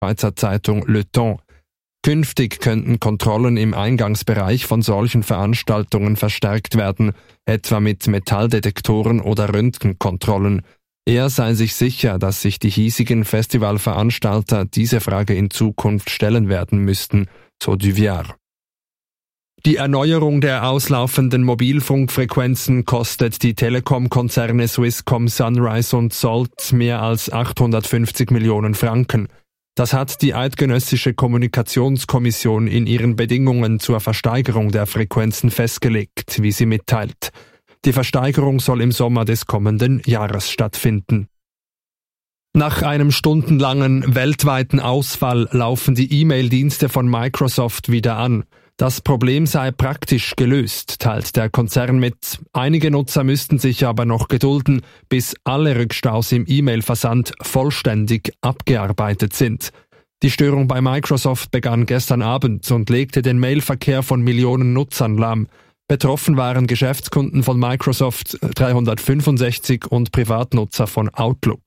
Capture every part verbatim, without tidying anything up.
Schweizer Zeitung Le Temps. Künftig könnten Kontrollen im Eingangsbereich von solchen Veranstaltungen verstärkt werden, etwa mit Metalldetektoren oder Röntgenkontrollen. Er sei sich sicher, dass sich die hiesigen Festivalveranstalter diese Frage in Zukunft stellen werden müssten, so Duviar. Die Erneuerung der auslaufenden Mobilfunkfrequenzen kostet die Telekom-Konzerne Swisscom, Sunrise und Salt mehr als achthundertfünfzig Millionen Franken. Das hat die Eidgenössische Kommunikationskommission in ihren Bedingungen zur Versteigerung der Frequenzen festgelegt, wie sie mitteilt. Die Versteigerung soll im Sommer des kommenden Jahres stattfinden. Nach einem stundenlangen weltweiten Ausfall laufen die E-Mail-Dienste von Microsoft wieder an. Das Problem sei praktisch gelöst, teilt der Konzern mit. Einige Nutzer müssten sich aber noch gedulden, bis alle Rückstaus im E-Mail-Versand vollständig abgearbeitet sind. Die Störung bei Microsoft begann gestern Abend und legte den Mailverkehr von Millionen Nutzern lahm. Betroffen waren Geschäftskunden von Microsoft dreihundertfünfundsechzig und Privatnutzer von Outlook.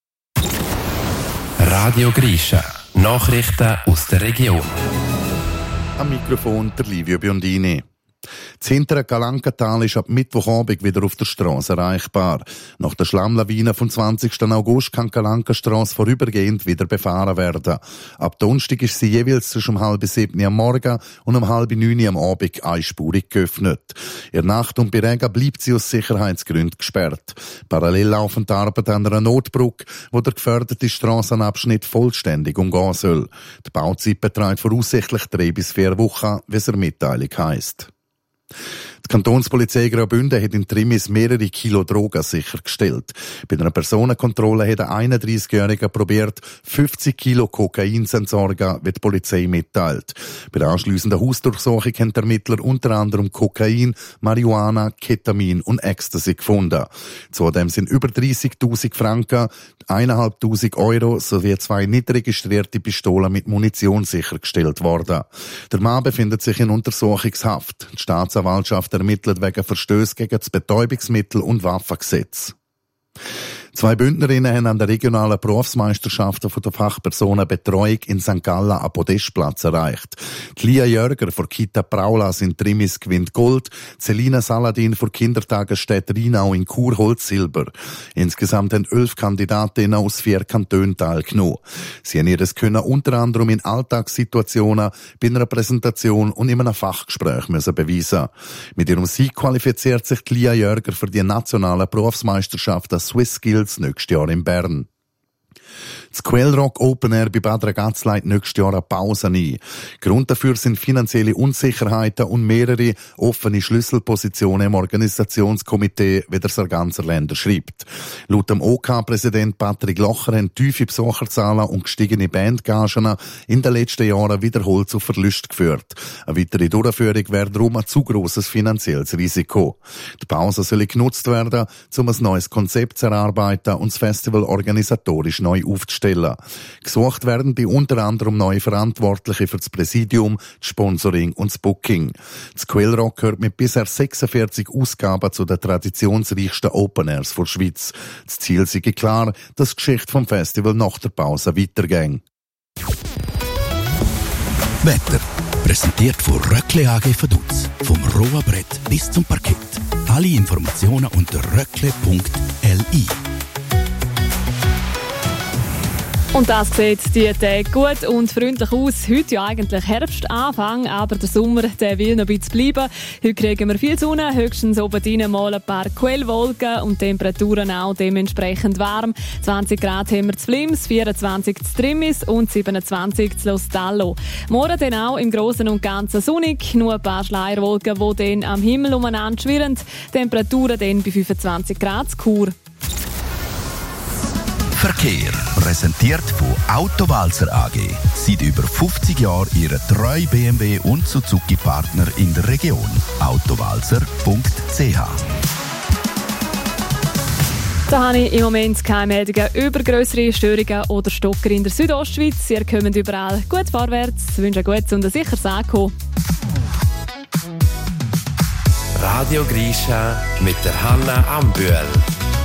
Radio Grisha. Nachrichten aus der Region. Am Mikrofon der Livio Biondini. Das hintere Calancatal ist ab Mittwochabend wieder auf der Straße erreichbar. Nach der Schlammlawine vom zwanzigsten August kann die Calanca-Strasse vorübergehend wieder befahren werden. Ab Donnerstag ist sie jeweils zwischen um halb sieben am Morgen und um halb neun am Abend einspurig geöffnet. In der Nacht und bei Regen bleibt sie aus Sicherheitsgründen gesperrt. Parallel laufen die Arbeiten an einer Notbrücke, wo der geförderte Strassenabschnitt vollständig umgehen soll. Die Bauzeit beträgt voraussichtlich drei bis vier Wochen, wie es in der Mitteilung heisst. Die Kantonspolizei Graubünden hat in Trimis mehrere Kilo Drogen sichergestellt. Bei einer Personenkontrolle hat ein einunddreißigjähriger probiert, fünfzig Kilo Kokain zu entsorgen, wie die Polizei mitteilt. Bei der anschliessenden Hausdurchsuchung haben die Ermittler unter anderem Kokain, Marihuana, Ketamin und Ecstasy gefunden. Zudem sind über dreißigtausend Franken, eintausendfünfhundert Euro sowie zwei nicht registrierte Pistolen mit Munition sichergestellt worden. Der Mann befindet sich in Untersuchungshaft. Die Staatsanwaltschaft ermittelt wegen Verstöße gegen das Betäubungsmittel- und Waffengesetz. Zwei Bündnerinnen haben an der regionalen Berufsmeisterschaften von der Fachpersonen Betreuung in Sankt Gallen einen Podestplatz erreicht. Die Lia Jörger von Kita Praulas in Trimis gewinnt Gold, Selina Saladin von Kindertagesstätte Rheinau in Chur holt Silber. Insgesamt haben elf Kandidatinnen aus vier Kantonen teilgenommen. Sie haben ihres Können unter anderem in Alltagssituationen, bei einer Präsentation und in einem Fachgespräch müssen beweisen. Mit ihrem Sieg qualifiziert sich die Lia Jörger für die nationale Berufsmeisterschaft der Swiss Skills nächstes Jahr in Bern. Das Quellrock Open Air bei Bad Ragaz leitet nächstes Jahr eine Pause ein. Grund dafür sind finanzielle Unsicherheiten und mehrere offene Schlüsselpositionen im Organisationskomitee, wie der Sarganser Länder schreibt. Laut dem O K-Präsident Patrick Locher haben tiefe Besucherzahlen und gestiegene Bandgagen in den letzten Jahren wiederholt zu Verlusten geführt. Eine weitere Durchführung wäre darum ein zu grosses finanzielles Risiko. Die Pause soll genutzt werden, um ein neues Konzept zu erarbeiten und das Festival organisatorisch neu aufzustellen. Gesucht werden bei unter anderem neue Verantwortliche für das Präsidium, das Sponsoring und das Booking. Das Quellrock gehört mit bisher sechsundvierzig Ausgaben zu den traditionsreichsten Open Airs der Schweiz. Das Ziel sei klar, dass die Geschichte vom Festival nach der Pause weitergeht. Wetter. Präsentiert von Röckle A G Vaduz. Vom rohen Brett bis zum Parkett. Alle Informationen unter röckle punkt l i. Und das sieht die Tage gut und freundlich aus. Heute ja eigentlich Herbstanfang, aber der Sommer der will noch ein bisschen bleiben. Heute kriegen wir viel Sonne, höchstens oben rein mal ein paar Quellwolken und Temperaturen auch dementsprechend warm. zwanzig Grad haben wir zu Flims, vierundzwanzig zu Trimis und siebenundzwanzig zu Lostallo. Morgen dann auch im Großen und Ganzen sonnig, nur ein paar Schleierwolken, die dann am Himmel umeinander schwirren. Temperaturen dann bei fünfundzwanzig Grad zu Chur. Verkehr. Präsentiert von Autowalzer A G. Seit über fünfzig Jahren Ihre treue B M W und Suzuki-Partner in der Region. autowalzer punkt c h. Da habe ich im Moment keine Meldungen über grössere Störungen oder Stocker in der Südostschweiz. Ihr kommt überall gut vorwärts. Ich wünsche ein gutes und ein sicheres Ankommen. Radio Grisha mit der Hanna Ambühl.